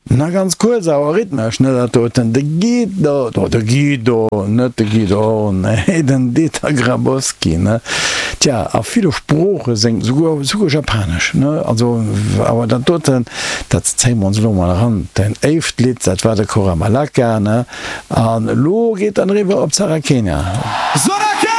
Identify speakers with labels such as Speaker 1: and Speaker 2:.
Speaker 1: Na ganz cool sauer rhythmisch ne den de Guido der Guido net de Guido ne den Dieter Grabowski ne tja a viele Spruche sing sogar japanisch ne also aber dann dort dat zeigen wir uns noch mal ran den 11. Lied dat war der Kora Malaka ne an lo geht dann rüber op Sarakenia